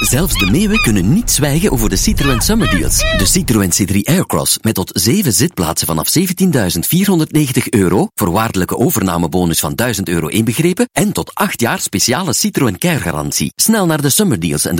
Zelfs de meeuwen kunnen niet zwijgen over de Citroën Summer Deals. De Citroën C3 Aircross met tot 7 zitplaatsen vanaf €17.490, voorwaardelijke overnamebonus van €1.000 inbegrepen en tot 8 jaar speciale Citroën Care-garantie. Snel naar de Summer Deals en de